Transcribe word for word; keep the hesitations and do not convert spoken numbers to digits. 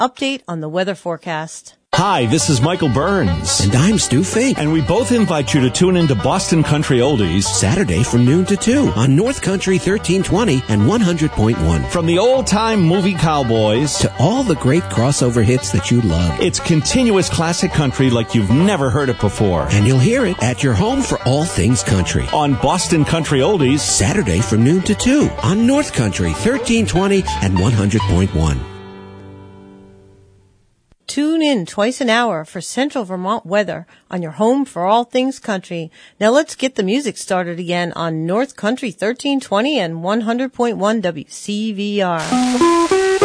update on the weather forecast. Hi, this is Michael Burns. And I'm Stu Fink. And we both invite you to tune into Boston Country Oldies Saturday from noon to two on North Country thirteen twenty and one hundred point one. From the old-time movie cowboys to all the great crossover hits that you love. It's continuous classic country like you've never heard it before. And you'll hear it at your home for all things country. On Boston Country Oldies Saturday from noon to two on North Country thirteen twenty and one hundred point one. Tune in twice an hour for Central Vermont weather on your home for all things country. Now let's get the music started again on North Country thirteen twenty and one hundred point one W C V R.